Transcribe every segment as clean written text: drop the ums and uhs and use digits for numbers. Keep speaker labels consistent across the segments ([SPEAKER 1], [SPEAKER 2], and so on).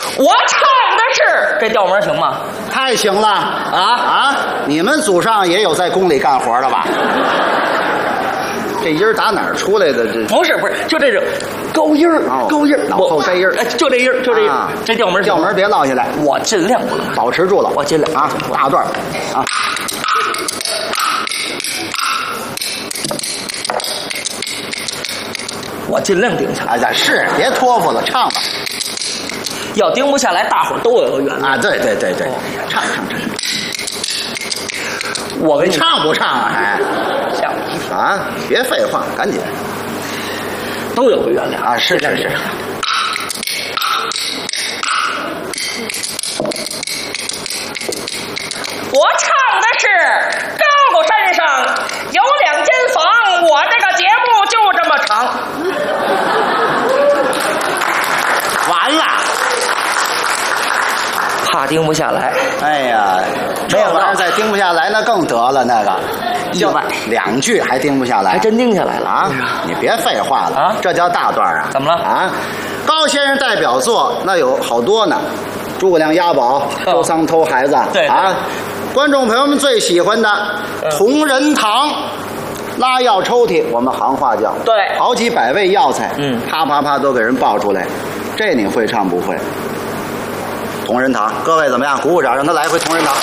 [SPEAKER 1] 我唱的是这调门行吗？
[SPEAKER 2] 太行了啊！你们祖上也有在宫里干活的吧？这音儿打哪儿出来的？这
[SPEAKER 1] 不是，就这种高音儿，高音儿，
[SPEAKER 2] 脑后这音儿，
[SPEAKER 1] 就这音儿，就这音儿，这调门
[SPEAKER 2] 别落下来，
[SPEAKER 1] 我尽量不落，
[SPEAKER 2] 保持住了，
[SPEAKER 1] 我尽量
[SPEAKER 2] 啊，大段啊。
[SPEAKER 1] 我尽量定下来。
[SPEAKER 2] 哎呀，是，别托付了，唱吧。
[SPEAKER 1] 要定不下来，大伙儿都有个原则
[SPEAKER 2] 啊！对，唱。
[SPEAKER 1] 我给你
[SPEAKER 2] 唱不唱啊？还
[SPEAKER 1] 吓我一跳
[SPEAKER 2] 啊！别废话，赶紧。
[SPEAKER 1] 都有个原谅
[SPEAKER 2] 啊！是。
[SPEAKER 1] 我唱的是高山上有2间房，我这个节目就这么长。
[SPEAKER 2] 完了，
[SPEAKER 1] 怕定不下来。
[SPEAKER 2] 哎呀，这玩意儿再定不下来，那更得了。那个
[SPEAKER 1] 意外
[SPEAKER 2] 2句还定不下来，
[SPEAKER 1] 还真定下来了
[SPEAKER 2] 啊！你别废话了
[SPEAKER 1] 啊！
[SPEAKER 2] 这叫大段啊！
[SPEAKER 1] 怎么了
[SPEAKER 2] 啊？高先生代表作那有好多呢，诸葛亮押宝、周桑偷孩子，
[SPEAKER 1] 对
[SPEAKER 2] 啊。观众朋友们最喜欢的同仁堂，拉药抽屉，我们行话叫，
[SPEAKER 1] 对，
[SPEAKER 2] 好几百味药材，啪啪啪都给人报出来，这你会唱不会？同仁堂，各位怎么样？鼓鼓掌，让他来回同仁堂。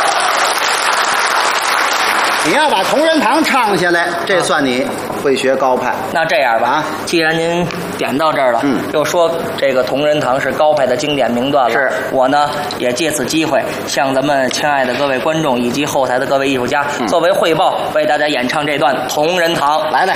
[SPEAKER 2] 你要把同仁堂唱下来，这算你会学高派。
[SPEAKER 1] 那这样吧，既然您点到这儿了，又说这个同仁堂是高派的经典名段了，
[SPEAKER 2] 是
[SPEAKER 1] 我呢也借此机会向咱们亲爱的各位观众以及后台的各位艺术家作为汇报，为大家演唱这段同仁堂。
[SPEAKER 2] 来。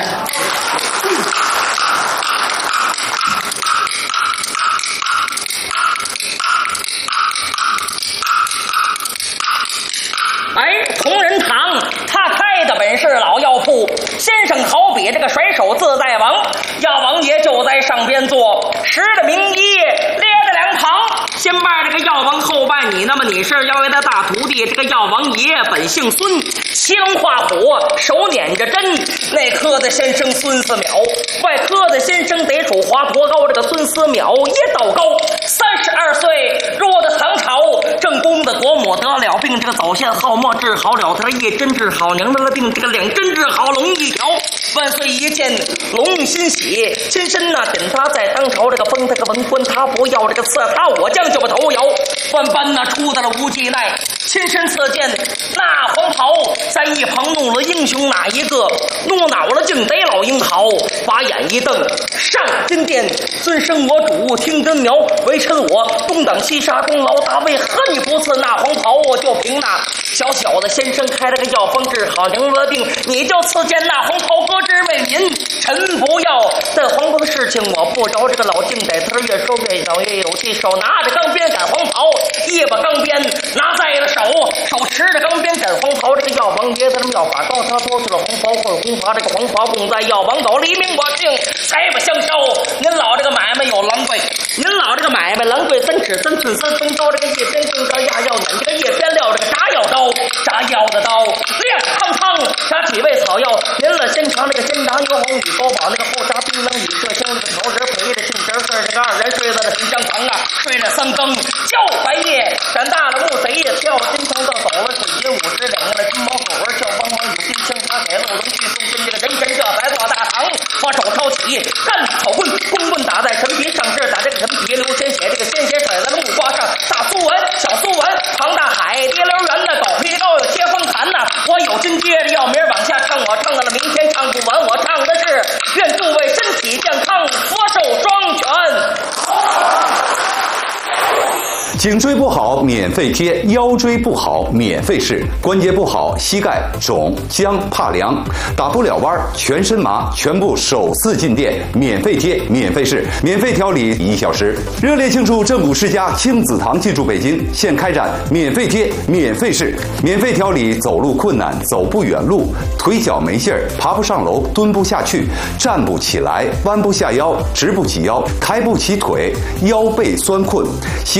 [SPEAKER 1] 同仁堂他开的本是老药铺，先生好比这个甩手自在王，药王爷就在上边坐，十的名医列在2旁，先拜这个药王，后拜你。那么你是药爷的大徒弟，这个药王爷本姓孙，骑龙画虎，手捻着针，内科的先生孙思邈，外科的先生得属华佗高。这个孙思邈也道高，32岁入的唐朝，正宫的国母得了病，这个早先好墨治好了他，1针治好娘的病，这个2针治好龙一条。万岁一见龙欣喜，亲身点他在当朝，这个封他个文官，他不要这个赐他，我将就把头摇。万般出到了无忌奈，亲身赐见那黄袍，在一旁怒了英雄哪一个？怒恼了竟得老英豪，把眼一瞪，上金殿，尊生我主，听真苗，为臣我东挡西杀，功劳大位，何你不赐那黄袍？我就凭那小小的先生开了个药方治好娘的病，你就赐见那黄袍搁置为民。臣不要这黄袍的事情，我不着这个老敬得词越说越小越有气，手拿着钢鞭赶黄袍，一把钢鞭拿在了手持着钢鞭赶黄袍。这个药王爷在这妙法高，他多出了红袍混红袍，这个黄袍供在药王斗，黎明我姓财不相消。您老这个买卖有狼贵，您老这个买卖狼贵，3尺3寸3分高，这个叶边更高压药眼，这个叶边料这个炸药刀，炸药的刀亮堂堂，炸几味草药，您了先尝这个先炸牛红与高宝，那个后炸槟榔与麝香，这个桃仁陪着杏仁碎，这个2人睡在了平香堂睡了3更叫白夜，长大了木贼也跳金城到走了水节50两个金毛狗儿叫帮忙有金枪插铁漏龙去送身，这个人这才做大堂，把手抄起干草棍，公棍打在陈皮上这打这个陈皮流鲜血，这个鲜血甩在了木瓜上，大苏文小苏文庞大海跌流圆的狗皮膏有切风弹我有心接着要明儿往下唱，我唱到了明天唱不完，我唱的是愿诸位身体健康，福寿双全。
[SPEAKER 3] 颈椎不好免费贴，腰椎不好免费试，关节不好膝盖肿僵怕凉打不了弯全身麻，全部首次进店免费贴免费试免费调理1小时。热烈庆祝正骨世家亲子堂进驻北京，现开展免费贴免费试免费调理走路困难走不远路腿脚没劲儿爬不上楼蹲不下去站不起来弯不下腰直不起腰抬不起腿腰背酸困膝盖打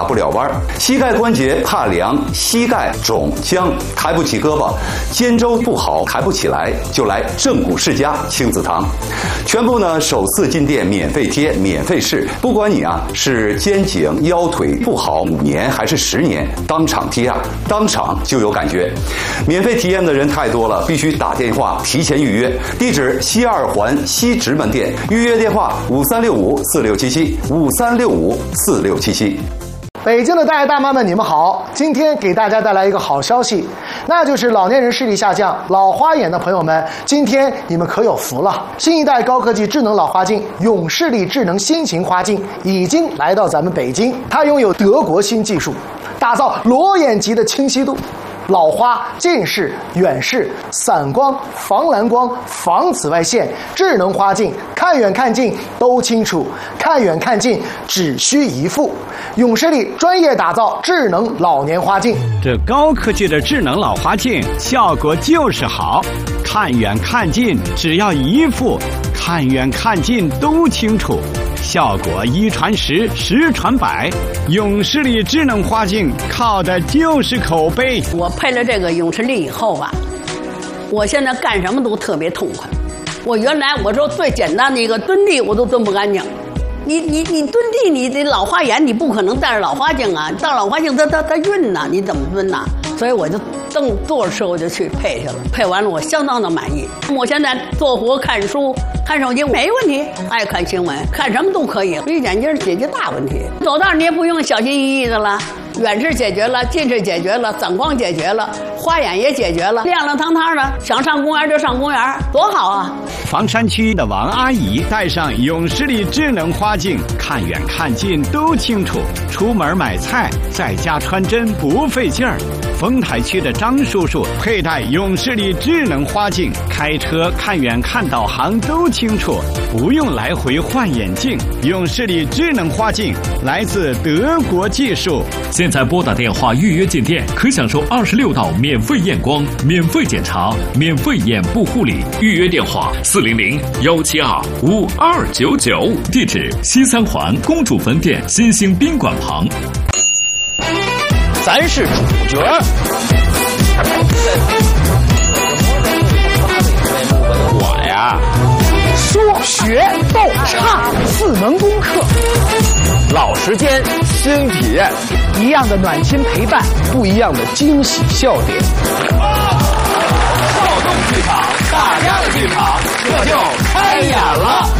[SPEAKER 3] 不了弯，膝盖关节怕凉，膝盖肿僵，抬不起胳膊，肩周不好，抬不起来，就来正骨世家亲子堂。全部呢首次进店免费贴，免费试，不管你啊是肩颈腰腿不好5年还是10年，当场贴啊，当场就有感觉。免费体验的人太多了，必须打电话提前预约。地址西2环西直门店，预约电话53654677，53654677。
[SPEAKER 4] 北京的大爷大妈们，你们好！今天给大家带来一个好消息，那就是老年人视力下降、老花眼的朋友们，今天你们可有福了！新一代高科技智能老花镜永视力智能新型花镜已经来到咱们北京，它拥有德国新技术，打造裸眼级的清晰度。老花、近视、远视、散光、防蓝光、防紫外线，智能花镜，看远看近都清楚，看远看近只需一副。永视力专业打造智能老年花镜，
[SPEAKER 5] 这高科技的智能老花镜效果就是好，看远看近只要一副，看远看近都清楚。效果1传10，10传100，永视力智能花镜靠的就是口碑。
[SPEAKER 6] 我配了这个永视力以后吧，我现在干什么都特别痛快。我原来我说最简单的一个蹲地我都蹲不干净，你蹲地，你这老花眼你不可能戴着老花镜啊，戴老花镜它晕呐，你怎么蹲呐？所以我就正坐着车我就去配去了，配完了我相当的满意。我现在做活看书看手机没问题，爱看新闻看什么都可以，绿眼镜解决大问题。走道你也不用小心翼翼的了，远视解决了，近视解决了，散光解决了，花眼也解决了，亮亮堂堂的，想上公园就上公园，多好啊！
[SPEAKER 5] 房山区的王阿姨戴上永视力智能花镜，看远看近都清楚，出门买菜在家穿针不费劲儿。丰台区的张叔叔佩戴永视力智能花镜，开车看远看导航都清楚，不用来回换眼镜。永视力智能花镜来自德国技术。
[SPEAKER 7] 现在拨打电话预约进店，可享受26道免费验光、免费检查、免费眼部护理。预约电话400-172-5299，地址西3环公主坟店新兴宾馆旁。
[SPEAKER 1] 咱是主角。
[SPEAKER 8] 我呀，
[SPEAKER 4] 说学逗唱4门功课，
[SPEAKER 8] 老时间新体验，
[SPEAKER 4] 一样的暖心陪伴，
[SPEAKER 8] 不一样的惊喜笑点。
[SPEAKER 7] 少动剧场，大家的剧场，这就开演了。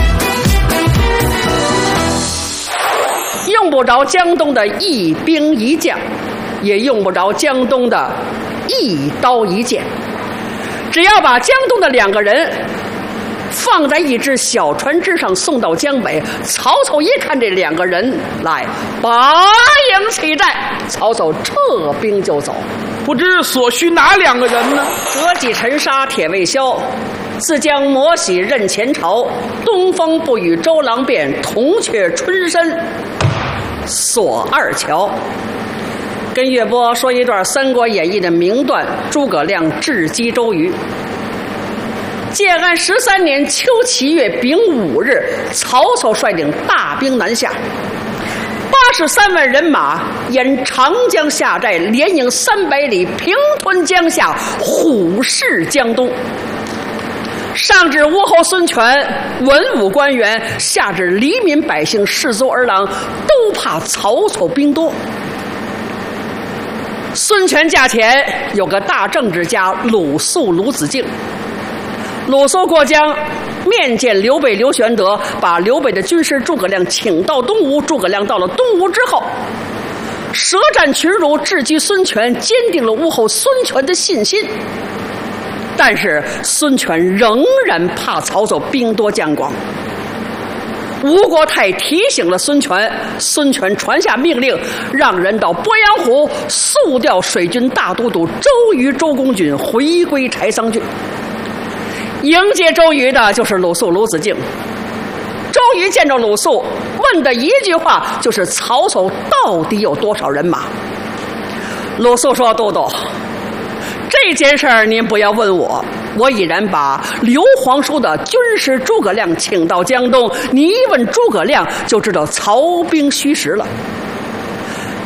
[SPEAKER 6] 用不着江东的一兵一将，也用不着江东的一刀一剑，只要把江东的2个人放在一只小船之上送到江北，曹操一看这2个人来，拔营起寨，曹操撤兵就走。
[SPEAKER 8] 不知所需哪2个人呢？
[SPEAKER 6] 折戟沉沙铁未销，自将磨洗任前朝。东风不与周郎便，铜雀春深锁二乔。跟岳波说一段《三国演义》的名段：诸葛亮智击周瑜。建安13年秋7月丙午日，曹操率领大兵南下，83万人马沿长江下寨，连营300里，平吞江夏，虎视江东。上至吴侯孙权、文武官员，下至黎民百姓、士卒儿郎，都怕曹操兵多。孙权驾前有个大政治家鲁肃、鲁子敬。鲁肃过江，面见刘备、刘玄德，把刘备的军师诸葛亮请到东吴。诸葛亮到了东吴之后，舌战群儒，智击孙权，坚定了吴后孙权的信心。但是孙权仍然怕曹操兵多将广。吴国太提醒了孙权，孙权传下命令，让人到鄱阳湖速调水军大都督周瑜、周公瑾回归柴桑郡。迎接周瑜的就是鲁肃、鲁子敬。周瑜见着鲁肃，问的一句话就是曹操到底有多少人马？鲁肃说：“都督，这件事儿您不要问我，我已然把刘皇叔的军师诸葛亮请到江东，你一问诸葛亮就知道曹兵虚实了。”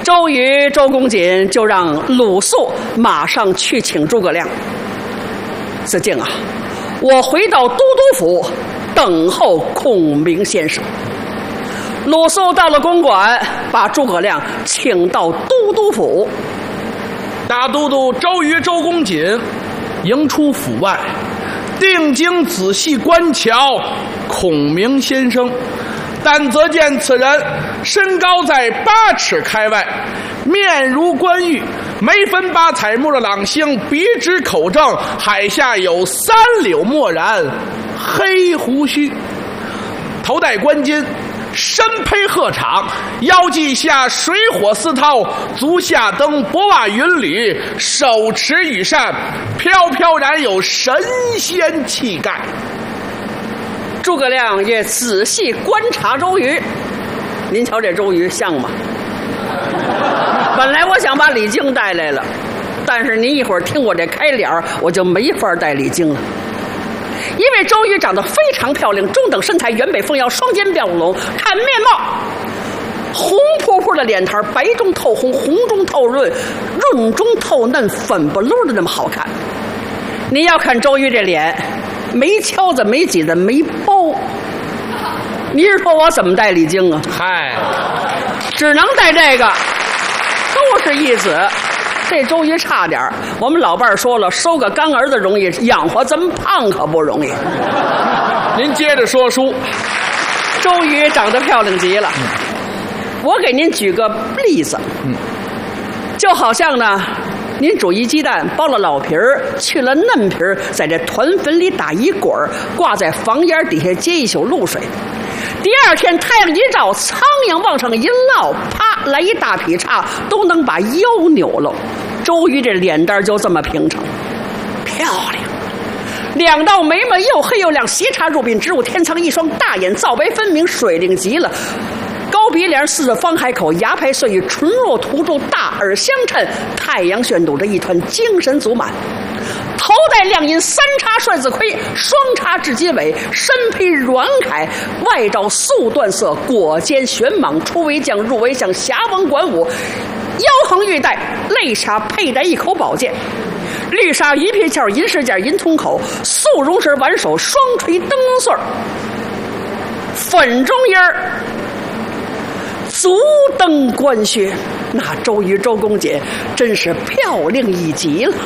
[SPEAKER 6] 周瑜、周公瑾就让鲁肃马上去请诸葛亮。子敬啊，我回到都督府等候孔明先生。鲁肃到了公馆，把诸葛亮请到都督府。
[SPEAKER 8] 大都督周瑜、周公瑾迎出府外，定睛仔细观瞧孔明先生，但则见此人身高在8尺开外，面如冠玉，眉分8彩目的朗星，鼻直口正，海下有3绺墨然，黑胡须，头戴冠巾，身披鹤氅，腰系下水火丝绦，足下蹬帛袜云履，手持羽扇，飘飘然有神仙气概。
[SPEAKER 6] 诸葛亮也仔细观察周瑜，您瞧这周瑜像吗？本来我想把李靖带来了，但是您一会儿听我这开脸我就没法带李靖了。因为周瑜长得非常漂亮，中等身材，圆北丰腰，双肩标龙，看面貌，红扑扑的脸蛋，白中透红，红中透润，润中透嫩，粉不溜的那么好看。你要看周瑜这脸，没敲子，没挤子，没包。你是说我怎么带李靖啊？
[SPEAKER 8] 嗨，
[SPEAKER 6] 只能带这个，都是义子。这周瑜差点，我们老伴儿说了，收个干儿子容易，养活这么胖可不容易。
[SPEAKER 8] 您接着说书。
[SPEAKER 6] 周瑜长得漂亮极了，我给您举个例子，就好像呢，您煮一鸡蛋，剥了老皮儿，去了嫩皮儿，在这团粉里打一滚儿，挂在房檐底下接一宿露水。第二天太阳一照，苍蝇往上一落，啪来一大劈叉，都能把腰扭了。周瑜这脸蛋就这么平常，漂亮，2道眉毛又黑又亮，斜插入鬓，直入天仓，一双大眼皂白分明，水灵极了。高鼻梁，四方海口，牙排碎玉，唇若涂朱，大耳相衬，太阳炫赌着一团精神足满。头戴亮银3叉帅字盔，双叉雉鸡尾，身披软铠，外罩素缎色，裹肩悬蟒，出为将，入为相，侠王管武，腰横玉带，肋下佩戴一口宝剑，绿纱鱼皮鞘，银饰件，银通口，素绒绳挽手，双垂灯笼穗，粉中衣儿，足蹬官靴。那周瑜、周公瑾真是漂亮一极了。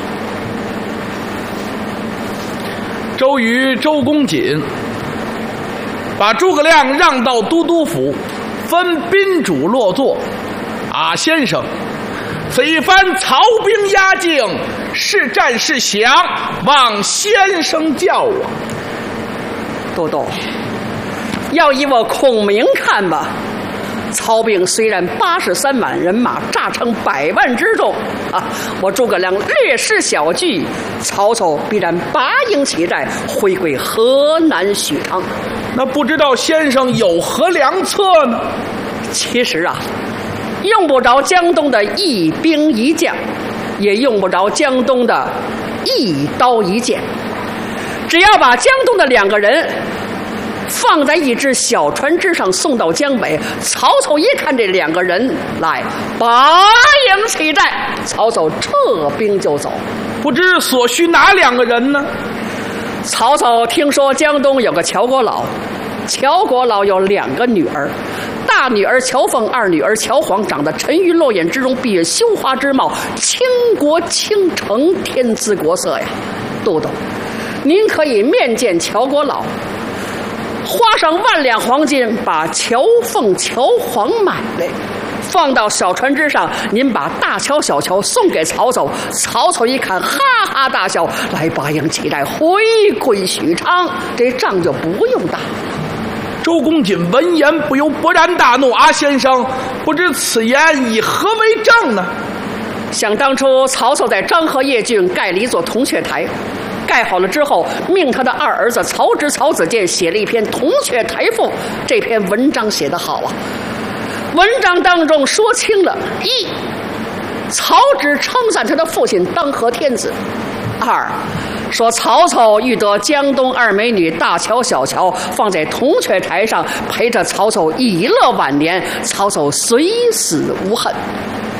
[SPEAKER 8] 周瑜、周公瑾把诸葛亮让到都督府，分宾主落座。啊，先生，此一番曹兵压境，是战是降，望先生教我。
[SPEAKER 6] 豆豆，要以我孔明看吧，曹兵虽然83万人马，诈称100万之众啊，我诸葛亮略施小计，曹操必然拔营起寨，回归河南许昌。
[SPEAKER 8] 那不知道先生有何良策呢？
[SPEAKER 6] 其实啊，用不着江东的一兵一将，也用不着江东的一刀一剑，只要把江东的2个人放在一只小船之上，送到江北。曹操一看这2个人来，拔营起寨，曹操撤兵就走。
[SPEAKER 8] 不知所需哪2个人呢？
[SPEAKER 6] 曹操听说江东有个乔国老，乔国老有2个女儿，大女儿乔凤，二女儿乔黄，长得沉鱼落雁之容，闭月羞花之貌，倾国倾城，天姿国色呀。豆豆，您可以面见乔国老，花上10000两黄金，把乔凤、乔黄买来，放到小船之上，您把大乔、小乔送给曹操。曹操一看，哈哈大笑，来拔营起寨，回归许昌，这仗就不用打。
[SPEAKER 8] 周公瑾闻言不由勃然大怒：“啊，先生，不知此言以何为证呢？”
[SPEAKER 6] 想当初，曹操在漳河邺郡盖了一座铜雀台，盖好了之后，命他的2儿子曹植、曹子建写了一篇《铜雀台赋》。这篇文章写得好啊，文章当中说清了：一，曹植称赞他的父亲当和天子；二，说曹操欲得江东2美女大乔、小乔，放在铜雀台上陪着曹操以乐晚年，曹操虽死无恨。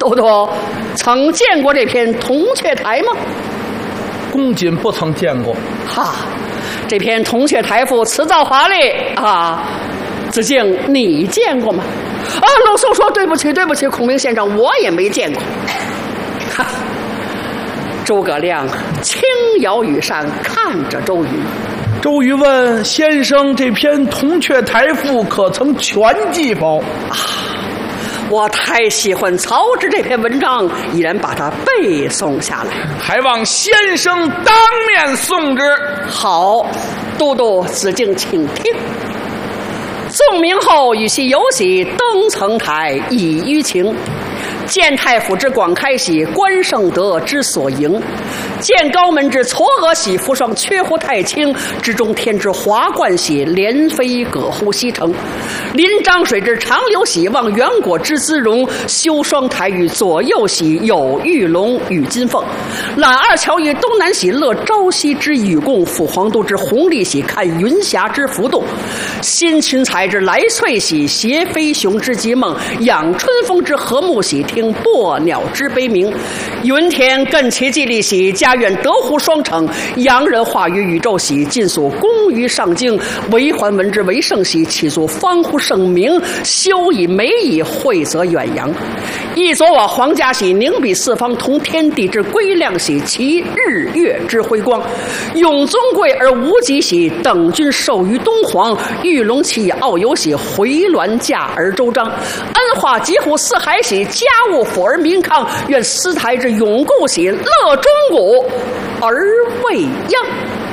[SPEAKER 6] 都督曾见过这篇铜雀台吗？
[SPEAKER 8] 公瑾不曾见过。
[SPEAKER 6] 哈，这篇铜雀台赋辞藻华丽啊，子敬你见过吗？啊，鲁肃说对不起，对不起，孔明先生，我也没见过。哈，诸葛亮轻摇羽扇，看着周瑜。
[SPEAKER 8] 周瑜问先生：“这篇铜雀台赋可曾全记否？”
[SPEAKER 6] 啊，我太喜欢曹植这篇文章，已然把它背诵下来，
[SPEAKER 8] 还望先生当面诵之。
[SPEAKER 6] 好，都督子敬请听。宋明后与其有喜，登层台以娱情。见太府之广开喜，关圣德之所迎。见高门之嵯峨喜，扶霜缺乎太清。之中天之华冠喜，连飞葛乎西城。临漳水之长流喜，望远果之姿容。修双台与左右喜，有玉龙与金凤。揽二乔于东南喜，乐朝夕之与共。抚皇都之弘历喜，看云霞之浮动。新群才之来翠喜，携飞熊之极梦。养春风之和睦喜，听薄鸟之悲鸣。云天艮其季历喜，家苑德湖双城。洋人化于宇宙喜，尽属功于上京。为桓闻之为盛喜，岂足方乎盛名。修以美以惠泽远扬。一昨我皇家喜，宁比四方同天地之归亮喜，其日月之辉光。永尊贵而无极喜，等君授于东皇。玉龙旗以傲游喜，回銮驾而周章。恩化疾虎四海喜，家务抚而民康。愿司台之永固喜，乐钟鼓而未央。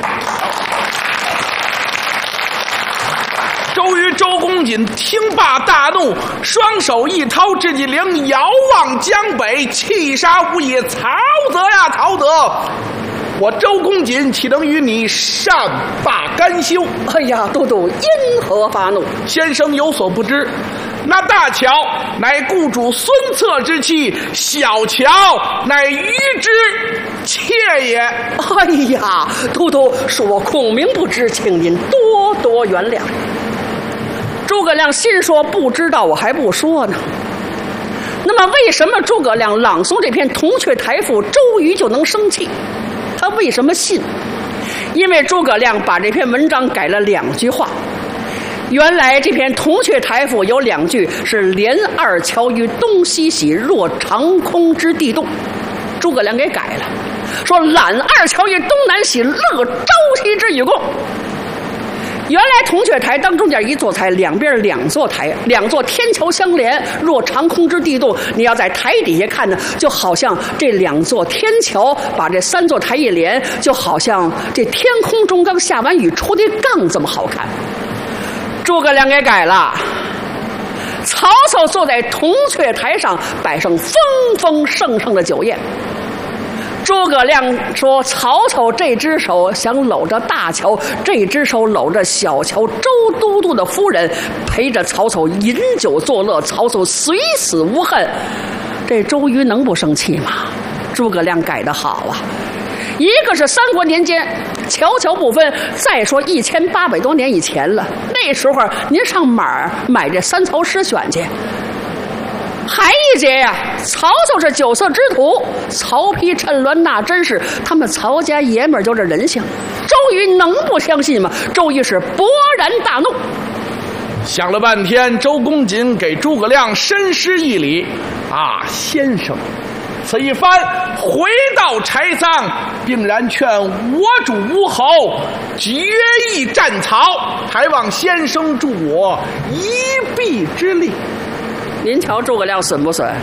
[SPEAKER 8] 周瑜、周公瑾听罢大怒，双手一掏至己灵，遥望江北，气杀无也。曹泽呀，曹泽！我周公瑾岂能与你善罢甘休？
[SPEAKER 6] 哎呀，都督因何发怒？
[SPEAKER 8] 先生有所不知，那大乔乃雇主孙策之妻，小乔乃虞之妾也。
[SPEAKER 6] 哎呀，都督恕我孔明不知，请您多多原谅。诸葛亮心说不知道，我还不说呢。那么为什么诸葛亮朗诵这篇铜雀台赋，周瑜就能生气？他为什么信？因为诸葛亮把这篇文章改了2句话。原来这篇铜雀台赋有2句是连二乔于东西喜，若长空之地动，诸葛亮给改了，说揽二乔于东南喜，乐朝夕之与共。原来铜雀台当中间一座台，两边2座台，2座天桥相连，若长空之地动。你要在台底下看呢，就好像这2座天桥把这3座台一连，就好像这天空中刚下完雨出的杠这么好看。诸葛亮给改了，曹操坐在铜雀台上，摆上丰丰盛盛的酒宴。诸葛亮说：“曹操这只手想搂着大乔，这只手搂着小乔。周都督的夫人陪着曹操饮酒作乐，曹操虽死无恨。”这周瑜能不生气吗？诸葛亮改得好啊！一个是3国年间乔乔不分，再说1800多年以前了，那时候您上哪儿买这3曹诗选去？还一节呀，曹操是9色之徒，曹丕、陈鸾那真是他们曹家爷们儿就这人性。周瑜能不相信吗？周瑜是勃然大怒。
[SPEAKER 8] 想了半天，周公瑾给诸葛亮深施一礼：“啊，先生，此一番回到柴桑，定然劝我主吴侯决意战曹，还望先生助我一臂之力。”
[SPEAKER 6] 您瞧诸葛亮损不损？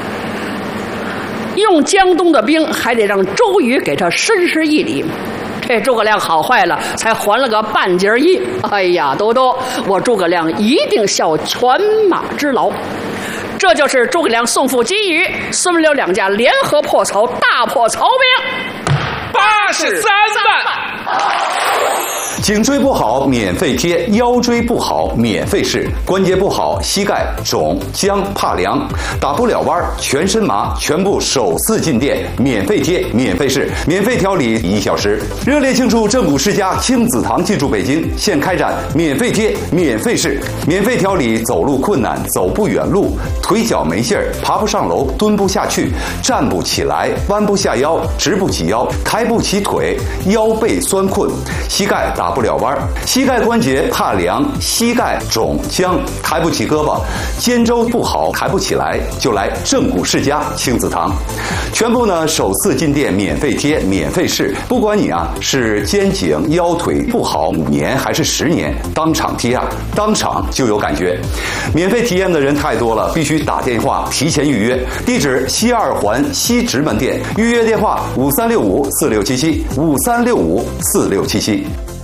[SPEAKER 6] 用江东的兵，还得让周瑜给他深施一礼。这诸葛亮好坏了，才还了个半截衣。哎呀，都督，我诸葛亮一定效犬马之劳。这就是诸葛亮送父击羽，孙刘2家联合破曹，大破曹兵83万。
[SPEAKER 3] 颈椎不好免费贴，腰椎不好免费试，关节不好膝盖肿僵怕凉，打不了弯全身麻，全部首次进店免费贴免费试，免费调理1小时。热烈庆祝正骨世家亲子堂进驻北京，现开展免费贴免费试，免费调理走路困难、走不远路、腿脚没劲儿、爬不上楼、蹲不下去、站不起来、弯不下腰、直不起腰、抬不起腿、腰背酸困、膝盖打不了弯、膝盖关节怕凉、膝盖肿僵、抬不起胳膊、肩周不好抬不起来，就来正骨世家亲子堂。全部呢首次进店免费贴免费试，不管你是肩颈腰腿不好5年还是10年，当场贴当场就有感觉。免费体验的人太多了，必须打电话提前预约。地址西2环西直门店，预约电话5365467753654677。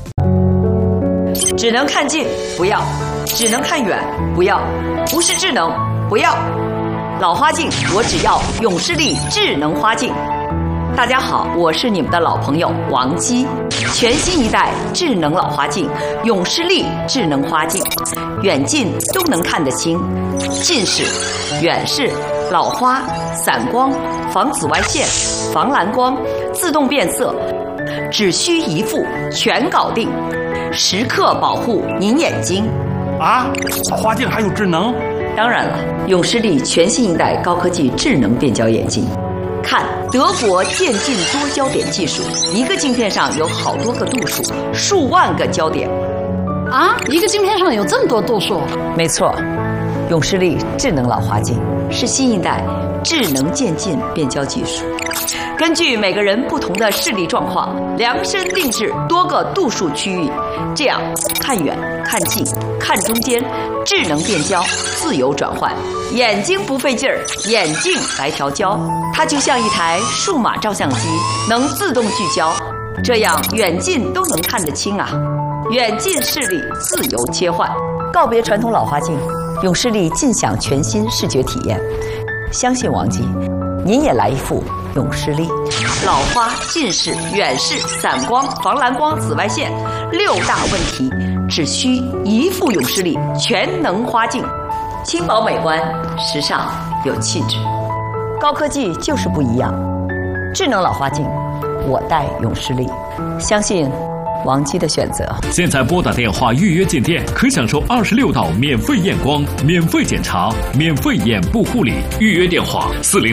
[SPEAKER 9] 只能看近不要，只能看远不要，不是智能不要。老花镜我只要永视力智能花镜。大家好，我是你们的老朋友王姬。全新一代智能老花镜永视力智能花镜，远近都能看得清，近视、远视、老花、散光、防紫外线、防蓝光、自动变色，只需一副全搞定，时刻保护您眼睛。
[SPEAKER 10] 啊，老花镜还有智能？
[SPEAKER 9] 当然了，永视力全新一代高科技智能变焦眼镜。看德国渐进多焦点技术，一个镜片上有好多个度数，数万个焦点。
[SPEAKER 11] 啊，一个镜片上有这么多度数？
[SPEAKER 9] 没错，永视力智能老花镜是新一代智能渐进变焦技术，根据每个人不同的视力状况，量身定制多个度数区域，这样看远、看近、看中间，智能变焦，自由转换，眼睛不费劲儿，眼镜来调焦。它就像一台数码照相机，能自动聚焦，这样远近都能看得清啊！远近视力自由切换，告别传统老花镜，永视力尽享全新视觉体验。相信王姬，您也来一副永视力。老花、近视、远视、散光、防蓝光、紫外线6大问题，只需一副永视力全能花镜，轻薄美观，时尚有气质。高科技就是不一样，智能老花镜，我戴永视力，相信王姬的选择。
[SPEAKER 7] 现在拨打电话预约进店，可享受26道免费验光、免费检查、免费眼部护理。预约电话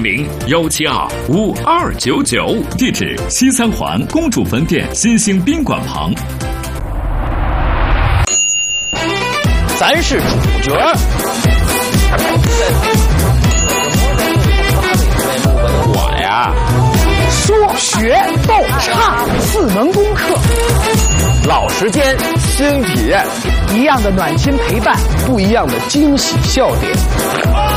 [SPEAKER 7] 400-172-5299，地址西3环公主坟店新兴宾馆旁。
[SPEAKER 10] 咱是主角。我呀，
[SPEAKER 4] 说学逗唱4门功课，
[SPEAKER 10] 老时间新体验，
[SPEAKER 4] 一样的暖心陪伴，
[SPEAKER 10] 不一样的惊喜笑点。